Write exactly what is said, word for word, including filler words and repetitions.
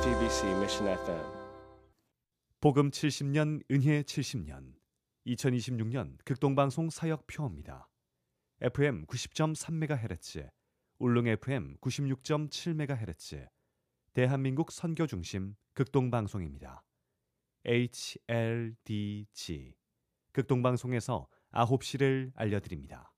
티비씨 Mission 에프엠. 복음 칠십 년, 은혜 칠십 년, 이천이십육 년 극동방송 사역표입니다. 에프엠 구십 점 삼 메가헤르츠, 울릉 에프엠 구십육 점 칠 메가헤르츠, 대한민국 선교중심 극동방송입니다. 에이치엘디지, 극동방송에서 아홉 시를 알려드립니다.